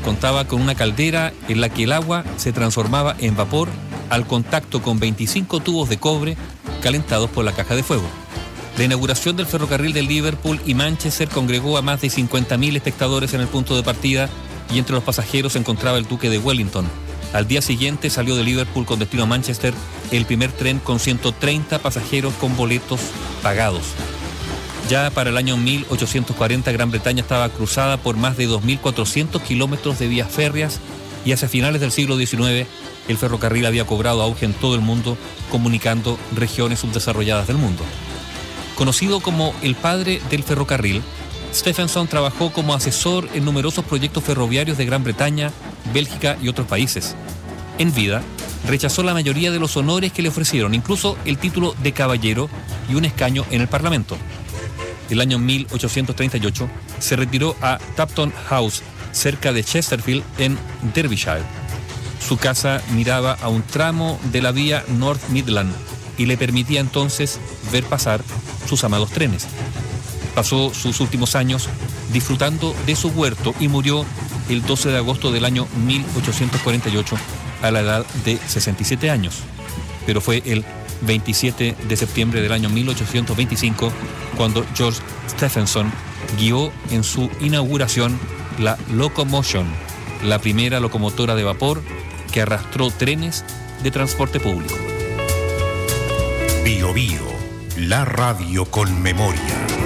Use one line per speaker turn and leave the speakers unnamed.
contaba con una caldera en la que el agua se transformaba en vapor al contacto con 25 tubos de cobre calentados por la caja de fuego. La inauguración del ferrocarril de Liverpool y Manchester congregó a más de 50.000 espectadores en el punto de partida, y entre los pasajeros se encontraba el duque de Wellington. Al día siguiente salió de Liverpool con destino a Manchester el primer tren con 130 pasajeros con boletos pagados. Ya para el año 1840 Gran Bretaña estaba cruzada por más de 2.400 kilómetros de vías férreas, y hacia finales del siglo XIX el ferrocarril había cobrado auge en todo el mundo, comunicando regiones subdesarrolladas del mundo. Conocido como el padre del ferrocarril, Stephenson trabajó como asesor en numerosos proyectos ferroviarios de Gran Bretaña, Bélgica y otros países. En vida, rechazó la mayoría de los honores que le ofrecieron, incluso el título de caballero y un escaño en el Parlamento. El año 1838 se retiró a Tapton House, cerca de Chesterfield, en Derbyshire. Su casa miraba a un tramo de la vía North Midland y le permitía entonces ver pasar sus amados trenes. Pasó sus últimos años disfrutando de su huerto y murió el 12 de agosto del año 1848 a la edad de 67 años. Pero fue el 27 de septiembre del año 1825 cuando George Stephenson guió en su inauguración la Locomotion, la primera locomotora de vapor que arrastró trenes de transporte público.
Bio Bio, la radio con memoria.